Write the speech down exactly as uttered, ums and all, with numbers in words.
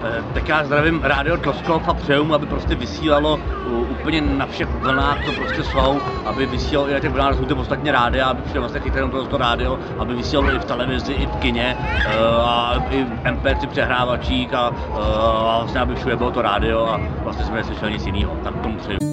Tak já zdravím Rádio Tloskov a přeju mu, aby prostě vysílalo úplně na všech vlnách, co prostě jsou, aby vysílalo i na těch vlnách, jsou to ostatně rádia, aby všude vlastně chytali to, to rádio, aby vysílalo i v televizi, i v kině, a i v em pé tři přehrávačích a, a vlastně aby všude bylo to rádio a vlastně jsme neslyšeli nic jiného. Tak tomu přeju.